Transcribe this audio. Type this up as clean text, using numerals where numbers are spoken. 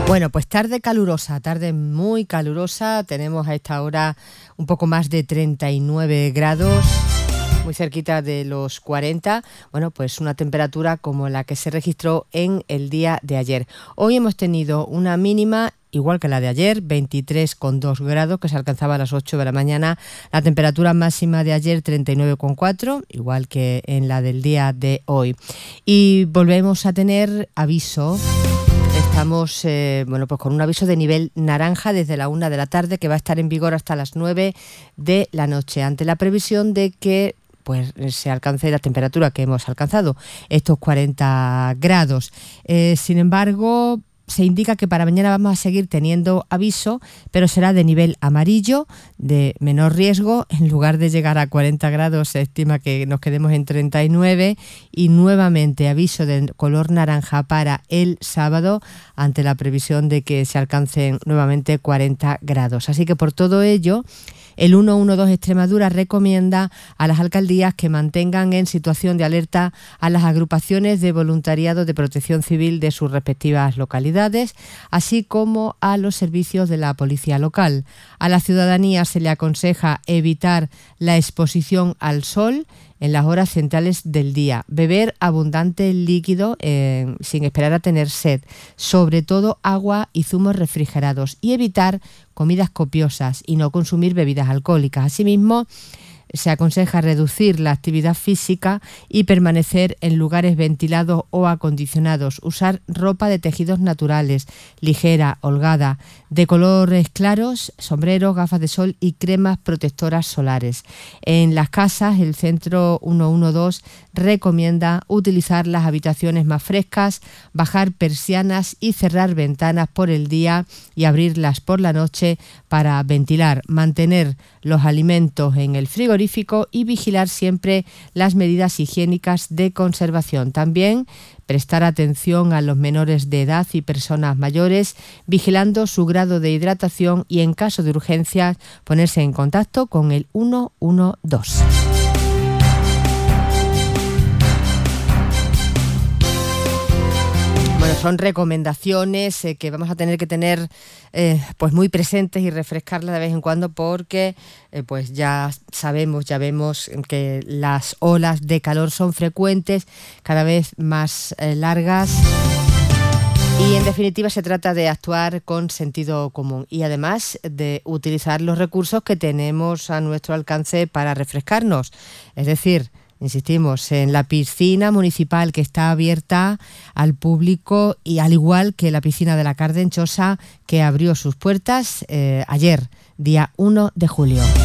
Bueno, pues tarde calurosa, tarde muy calurosa. Tenemos a esta hora un poco más de 39 grados, muy cerquita de los 40. Bueno, pues una temperatura como la que se registró en el día de ayer. Hoy hemos tenido una mínima igual que la de ayer, 23,2 grados, que se alcanzaba a las 8 de la mañana. La temperatura máxima de ayer, 39,4, igual que en la del día de hoy. Y volvemos a tener aviso. Estamos pues con un aviso de nivel naranja desde la 1 de la tarde, que va a estar en vigor hasta las 9 de la noche, ante la previsión de que pues se alcance la temperatura que hemos alcanzado, estos 40 grados. Sin embargo, se indica que para mañana vamos a seguir teniendo aviso, pero será de nivel amarillo, de menor riesgo. En lugar de llegar a 40 grados, se estima que nos quedemos en 39, y nuevamente aviso de color naranja para el sábado, ante la previsión de que se alcancen nuevamente 40 grados. Así que por todo ello, el 112 Extremadura recomienda a las alcaldías que mantengan en situación de alerta a las agrupaciones de voluntariado de protección civil de sus respectivas localidades, así como a los servicios de la policía local. A la ciudadanía se le aconseja evitar la exposición al sol en las horas centrales del día, beber abundante líquido sin esperar a tener sed, sobre todo agua y zumos refrigerados, y evitar comidas copiosas y no consumir bebidas alcohólicas. Asimismo, se aconseja reducir la actividad física y permanecer en lugares ventilados o acondicionados. Usar ropa de tejidos naturales, ligera, holgada, de colores claros, sombreros, gafas de sol y cremas protectoras solares. En las casas, el Centro 112 recomienda utilizar las habitaciones más frescas, bajar persianas y cerrar ventanas por el día y abrirlas por la noche para ventilar, mantener los alimentos en el frigorífico y vigilar siempre las medidas higiénicas de conservación. También prestar atención a los menores de edad y personas mayores, vigilando su grado de hidratación, y en caso de urgencia ponerse en contacto con el 112. Bueno, son recomendaciones que vamos a tener que tener pues muy presentes y refrescarlas de vez en cuando, porque pues ya vemos que las olas de calor son frecuentes, cada vez más largas. Y en definitiva se trata de actuar con sentido común y además de utilizar los recursos que tenemos a nuestro alcance para refrescarnos. Es decir, insistimos en la piscina municipal, que está abierta al público, y al igual que la piscina de la Cardenchosa, que abrió sus puertas ayer, día 1 de julio.